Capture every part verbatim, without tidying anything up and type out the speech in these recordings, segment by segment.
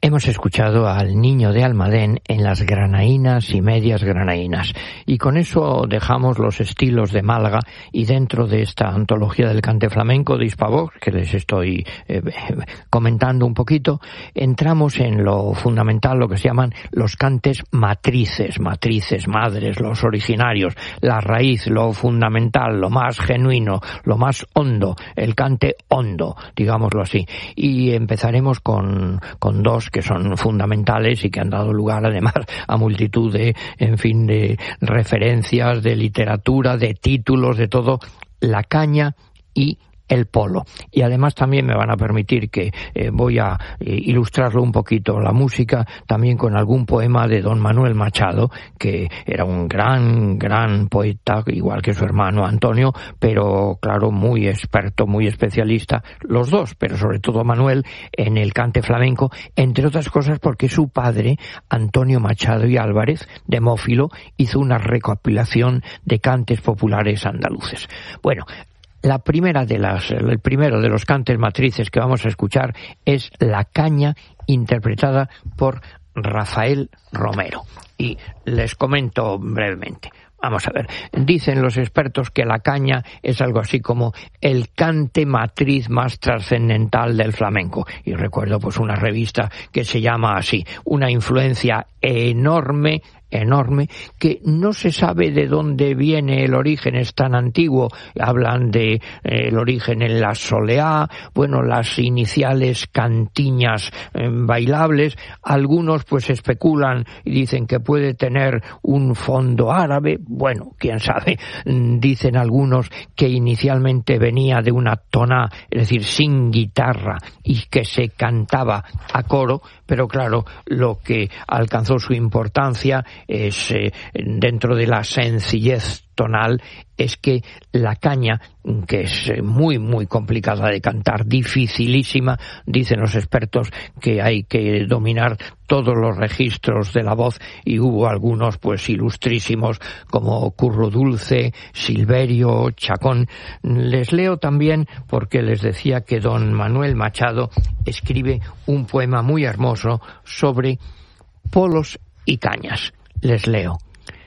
Hemos escuchado al Niño de Almadén en las granaínas y medias granaínas, y con eso dejamos los estilos de Málaga, y dentro de esta antología del cante flamenco de Hispavox, que les estoy eh, comentando un poquito, entramos en lo fundamental, lo que se llaman los cantes matrices, matrices, madres, los originarios, la raíz, lo fundamental, lo más genuino, lo más hondo, el cante hondo, digámoslo así. Y empezaremos con, con dos que son fundamentales y que han dado lugar además a multitud de, en fin, de referencias, de literatura, de títulos, de todo, la caña y el polo. Y además también me van a permitir que eh, voy a eh, ilustrarlo un poquito, la música, también con algún poema de don Manuel Machado, que era un gran, gran poeta, igual que su hermano Antonio, pero claro, muy experto, muy especialista, los dos, pero sobre todo Manuel, en el cante flamenco, entre otras cosas porque su padre, Antonio Machado y Álvarez, de Mófilo, hizo una recopilación de cantes populares andaluces. Bueno, La primera de las, el primero de los cantes matrices que vamos a escuchar es La caña, interpretada por Rafael Romero. Y les comento brevemente. Vamos a ver, dicen los expertos que la caña es algo así como el cante matriz más trascendental del flamenco. Y recuerdo pues una revista que se llama así, una influencia enorme, enorme, que no se sabe de dónde viene el origen, es tan antiguo. Hablan de eh, el origen en la soleá, bueno, las iniciales cantiñas eh, bailables. Algunos pues especulan y dicen que puede tener un fondo árabe. Bueno, quién sabe. Dicen algunos que inicialmente venía de una toná, es decir, sin guitarra, y que se cantaba a coro, pero claro, lo que alcanzó su importancia es, eh, dentro de la sencillez tonal, es que la caña, que es muy muy complicada de cantar, dificilísima, dicen los expertos que hay que dominar todos los registros de la voz, y hubo algunos pues ilustrísimos como Curro Dulce, Silverio, Chacón. Les leo también porque les decía que don Manuel Machado escribe un poema muy hermoso sobre polos y cañas. Les leo.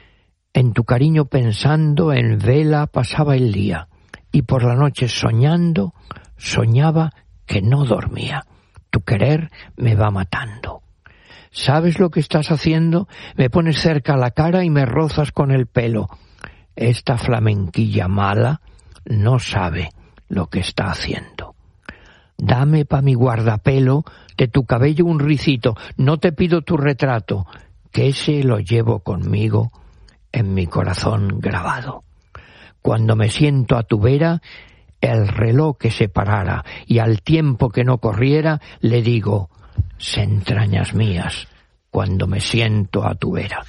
En tu cariño pensando, en vela pasaba el día, y por la noche soñando, soñaba que no dormía. Tu querer me va matando. ¿Sabes lo que estás haciendo? Me pones cerca la cara y me rozas con el pelo. Esta flamenquilla mala no sabe lo que está haciendo. Dame pa' mi guardapelo de tu cabello un ricito, no te pido tu retrato, que ese lo llevo conmigo en mi corazón grabado. Cuando me siento a tu vera, el reloj que se parara y al tiempo que no corriera, le digo, se entrañas mías, cuando me siento a tu vera.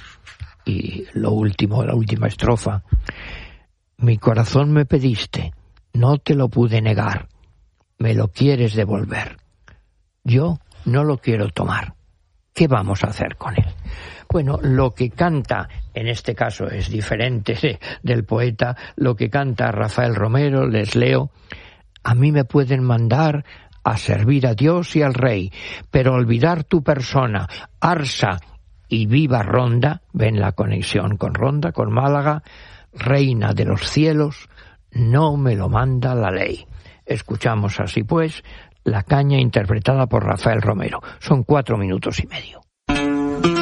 Y lo último, la última estrofa. Mi corazón me pediste, no te lo pude negar, me lo quieres devolver. Yo no lo quiero tomar. ¿Qué vamos a hacer con él? Bueno, lo que canta, en este caso es diferente ¿sí? del poeta, lo que canta Rafael Romero, les leo, a mí me pueden mandar a servir a Dios y al Rey, pero olvidar tu persona, Arsa y viva Ronda, ven la conexión con Ronda, con Málaga, reina de los cielos, no me lo manda la ley. Escuchamos así pues La caña, interpretada por Rafael Romero. Son cuatro minutos y medio.